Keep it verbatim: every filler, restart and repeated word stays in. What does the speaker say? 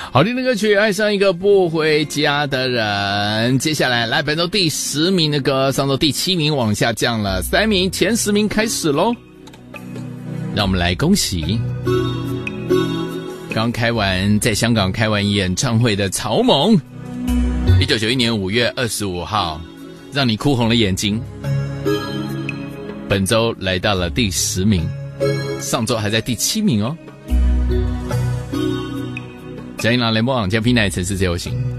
好听的歌曲《爱上一个不回家的人》。接下来来本周第十名的歌，上周第七名往下降了三名，前十名开始咯。让我们来恭喜刚开完在香港开完演唱会的曹猛，一九九一年五月二十五号，让你哭红了眼睛，本周来到了第十名，上周还在第七名哦。嘉义郎联播网加 P 奈城市自由行。